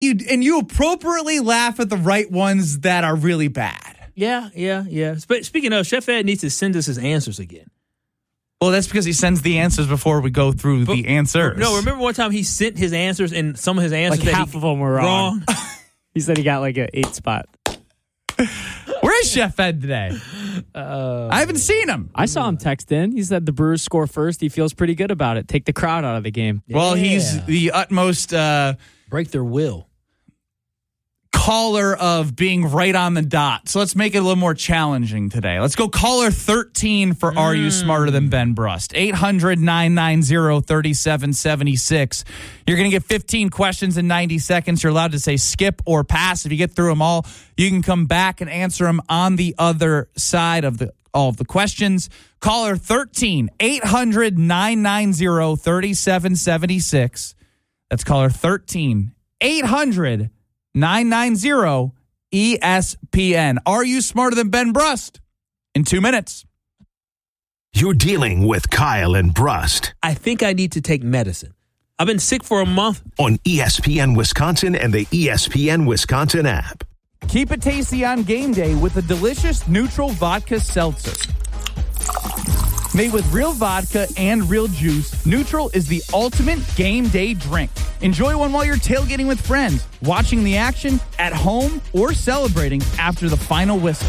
You appropriately laugh at the right ones that are really bad. Yeah. But speaking of, Chef Ed needs to send us his answers again. Well, that's because he sends the answers before we go through the answers. No, remember one time he sent his answers and some of his answers like half of them were wrong. He said he got like an 8 spot. Where is Chef Ed today? I haven't seen him. I saw him text in. He said the Brewers score first. He feels pretty good about it. Take the crowd out of the game. Well, he's the utmost break their will caller of being right on the dot. So let's make it a little more challenging today. Let's go caller 13 for Are You Smarter Than Ben Brust? 800-990-3776. You're going to get 15 questions in 90 seconds. You're allowed to say skip or pass. If you get through them all, you can come back and answer them on the other side of all of the questions. Caller 13, 800-990-3776. That's caller 13, 800-990-ESPN. Are you smarter than Ben Brust? In 2 minutes. You're dealing with Kyle and Brust. I think I need to take medicine. I've been sick for a month. On ESPN Wisconsin and the ESPN Wisconsin app. Keep it tasty on game day with a delicious neutral vodka seltzer. Made with real vodka and real juice, Neutral is the ultimate game day drink. Enjoy one while you're tailgating with friends, watching the action, at home, or celebrating after the final whistle.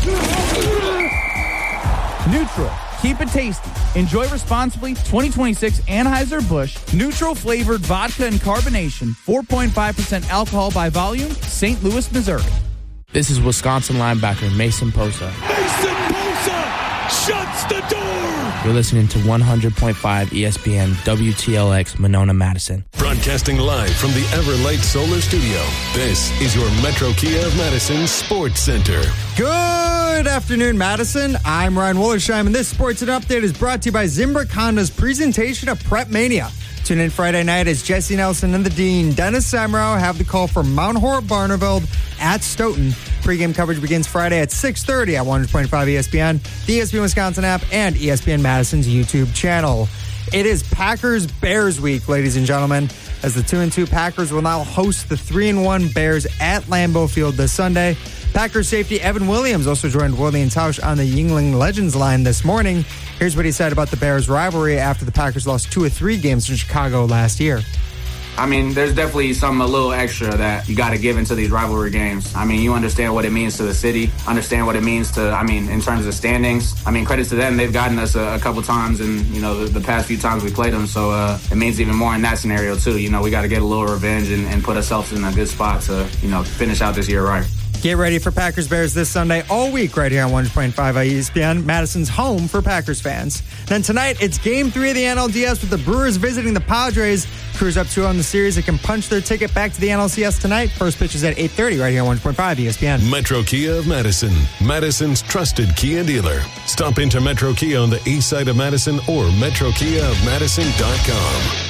Neutral. Keep it tasty. Enjoy responsibly. 2026 Anheuser-Busch Neutral flavored vodka and carbonation. 4.5% alcohol by volume. St. Louis, Missouri. This is Wisconsin linebacker Mason Posa. Mason Posa shuts the door. You're listening to 100.5 ESPN WTLX Monona, Madison. Broadcasting live from the Everlight Solar Studio. This is your Metro Kia of Madison Sports Center. Good afternoon, Madison. I'm Ryan Wollersheim, and this Sports Center Update is brought to you by Zimbrick Honda's presentation of Prep Mania. Tune in Friday night as Jesse Nelson and the Dean, Dennis Samrow, have the call for Mount Horeb Barneveld at Stoughton. Pre-game coverage begins Friday at 6:30 at 100.5 ESPN, the ESPN Wisconsin app, and ESPN Madison's YouTube channel. It is Packers-Bears week, ladies and gentlemen, as the 2-2 Packers will now host the 3-1 Bears at Lambeau Field this Sunday. Packers safety Evan Williams also joined Willie and Tausch on the Yuengling Legends line this morning. Here's what he said about the Bears rivalry after the Packers lost 2 of 3 games in Chicago last year. I mean, there's definitely something a little extra that you got to give into these rivalry games. I mean, you understand what it means to the city, understand what it means to, in terms of standings. I mean, credit to them. They've gotten us a couple times in, the past few times we played them. So it means even more in that scenario, too. We got to get a little revenge and put ourselves in a good spot to, finish out this year right. Get ready for Packers-Bears this Sunday all week right here on 100.5 ESPN, Madison's home for Packers fans. Then tonight, it's Game 3 of the NLDS with the Brewers visiting the Padres. Crews up 2 on the series that can punch their ticket back to the NLCS tonight. First pitch is at 8:30 right here on 100.5 ESPN. Metro Kia of Madison, Madison's trusted Kia dealer. Stop into Metro Kia on the east side of Madison or metrokiaofmadison.com.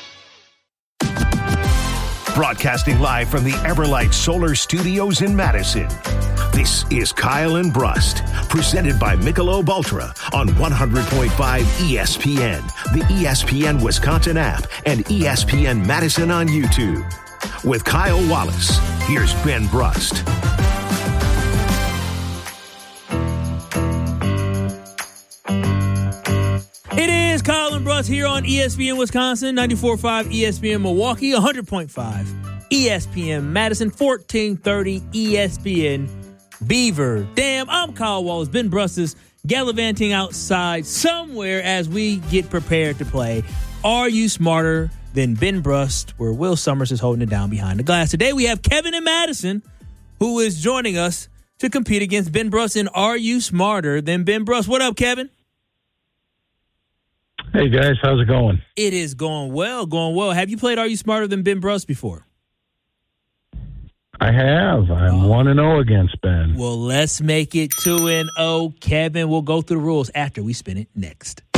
Broadcasting live from the Everlight Solar Studios in Madison. This is Kyle and Brust, presented by Michelob Ultra on 100.5 ESPN, the ESPN Wisconsin app, and ESPN Madison on YouTube. With Kyle Wallace, here's Ben Brust. It is Kyle and Brust here on ESPN Wisconsin, 94.5 ESPN Milwaukee, 100.5 ESPN Madison, 1430 ESPN Beaver. Damn, I'm Kyle Wallace. Ben Brust is gallivanting outside somewhere as we get prepared to play Are You Smarter Than Ben Brust, where Will Summers is holding it down behind the glass. Today we have Kevin in Madison, who is joining us to compete against Ben Brust in Are You Smarter Than Ben Brust. What up, Kevin? Hey, guys. How's it going? It is going well, going well. Have you played Are You Smarter Than Ben Brust before? I have. I'm 1-0 against Ben. Well, let's make it 2-0, Kevin. We'll go through the rules after we spin it next.